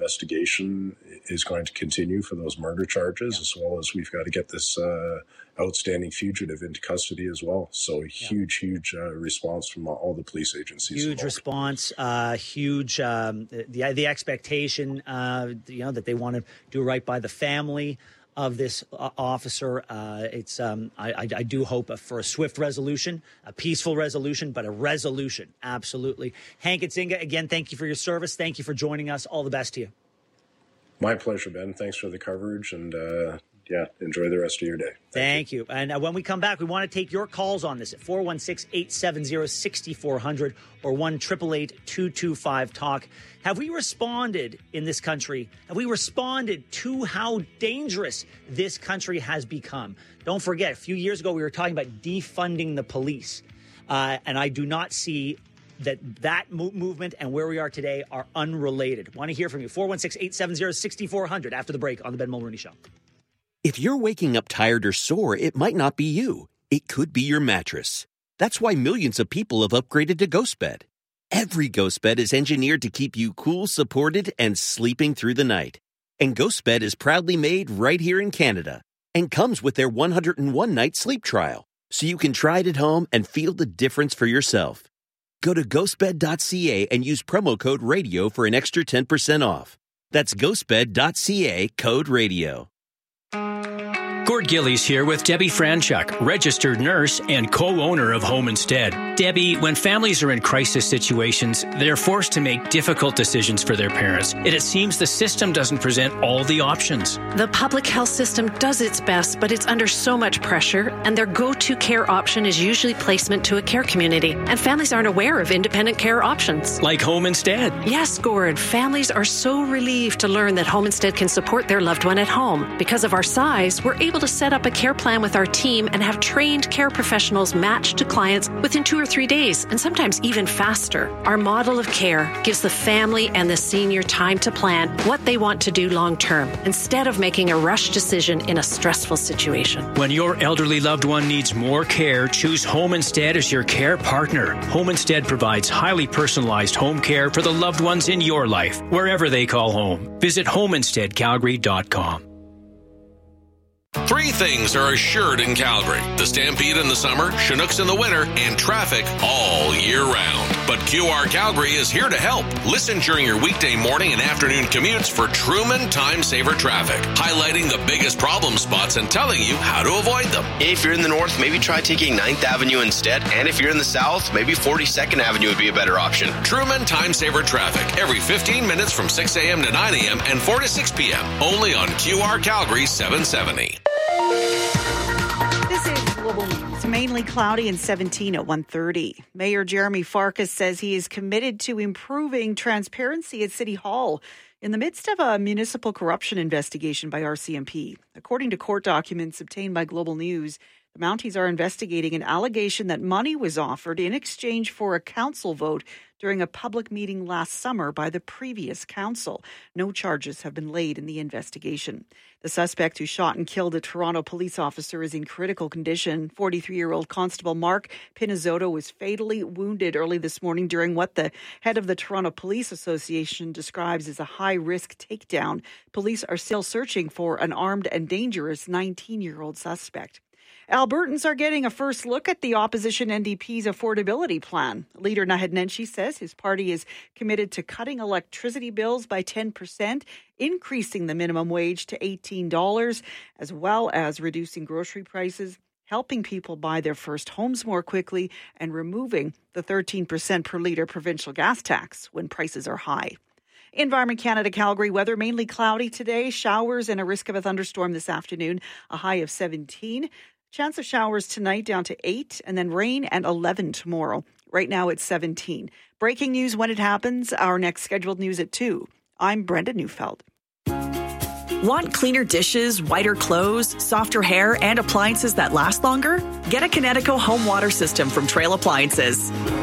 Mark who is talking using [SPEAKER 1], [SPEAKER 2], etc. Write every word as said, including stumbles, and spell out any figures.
[SPEAKER 1] investigation is going to continue for those murder charges, yeah. as well as we've got to get this uh, outstanding fugitive into custody as well. So yeah. huge, huge uh, response from all the police agencies.
[SPEAKER 2] Huge response, uh, huge um, the the expectation, uh, you know, that they want to do right by the family of this uh, officer. Uh, it's um, I, I, I do hope for a swift resolution, a peaceful resolution, but a resolution. Absolutely. Hank Atzinga, again, thank you for your service. Thank you for joining us. All the best to you.
[SPEAKER 1] My pleasure, Ben. Thanks for the coverage, and uh, yeah, enjoy the rest of your day.
[SPEAKER 2] Thank, Thank you. you. And uh, when we come back, we want to take your calls on this at four one six, eight seven zero, six four zero zero or one eight eight eight, two two five, talk. Have we responded in this country? Have we responded to how dangerous this country has become? Don't forget, a few years ago, we were talking about defunding the police. Uh, and I do not see that that mo- movement and where we are today are unrelated. Want to hear from you. four one six, eight seven zero, six four zero zero after the break on the Ben Mulroney Show.
[SPEAKER 3] If you're waking up tired or sore, it might not be you. It could be your mattress. That's why millions of people have upgraded to GhostBed. Every GhostBed is engineered to keep you cool, supported, and sleeping through the night. And GhostBed is proudly made right here in Canada and comes with their one hundred one night sleep trial, so you can try it at home and feel the difference for yourself. Go to ghost bed dot c a and use promo code RADIO for an extra ten percent off. That's ghost bed dot c a, code RADIO.
[SPEAKER 4] Gord Gillies here with Debbie Franchuk, registered nurse and co-owner of Home Instead. Debbie, when families are in crisis situations, they're forced to make difficult decisions for their parents. And it seems the system doesn't present all the options.
[SPEAKER 5] The public health system does its best, but it's under so much pressure, and their go-to care option is usually placement to a care community. And families aren't aware of independent care options.
[SPEAKER 4] Like Home Instead.
[SPEAKER 5] Yes, Gord. Families are so relieved to learn that Home Instead can support their loved one at home. Because of our size, we're able to set up a care plan with our team and have trained care professionals matched to clients within two or three days, and sometimes even faster. Our model of care gives the family and the senior time to plan what they want to do long term, instead of making a rush decision in a stressful situation.
[SPEAKER 4] When your elderly loved one needs more care, choose Home Instead as your care partner. Home Instead provides highly personalized home care for the loved ones in your life, wherever they call home. Visit home instead calgary dot com.
[SPEAKER 6] Three things are assured in Calgary: the Stampede in the summer, Chinooks in the winter, and traffic all year round. But Q R Calgary is here to help. Listen during your weekday morning and afternoon commutes for Truman Time Saver Traffic, highlighting the biggest problem spots and telling you how to avoid them.
[SPEAKER 7] If you're in the north, maybe try taking ninth Avenue instead. And if you're in the south, maybe forty-second Avenue would be a better option.
[SPEAKER 6] Truman Time Saver Traffic, every fifteen minutes from six a.m. to nine a.m. and four to six p.m. Only on Q R Calgary seven seventy.
[SPEAKER 8] This is Global News. Mainly cloudy and seventeen at one thirty. Mayor Jeremy Farkas says he is committed to improving transparency at City Hall in the midst of a municipal corruption investigation by R C M P. According to court documents obtained by Global News, the Mounties are investigating an allegation that money was offered in exchange for a council vote during a public meeting last summer by the previous council. No charges have been laid in the investigation. The suspect who shot and killed a Toronto police officer is in critical condition. forty-three-year-old Constable Mark Pinizotto was fatally wounded early this morning during what the head of the Toronto Police Association describes as a high-risk takedown. Police are still searching for an armed and dangerous nineteen-year-old suspect. Albertans are getting a first look at the opposition N D P's affordability plan. Leader Naheed Nenshi says his party is committed to cutting electricity bills by ten percent, increasing the minimum wage to eighteen dollars, as well as reducing grocery prices, helping people buy their first homes more quickly, and removing the thirteen percent per litre provincial gas tax when prices are high. Environment Canada Calgary weather, mainly cloudy today, showers and a risk of a thunderstorm this afternoon, a high of seventeen. Chance of showers tonight down to eight, and then rain and eleven tomorrow. Right now it's seventeen. Breaking news when it happens. Our next scheduled news at two. I'm Brenda Neufeld.
[SPEAKER 9] Want cleaner dishes, whiter clothes, softer hair, and appliances that last longer? Get a Kinetico home water system from Trail Appliances.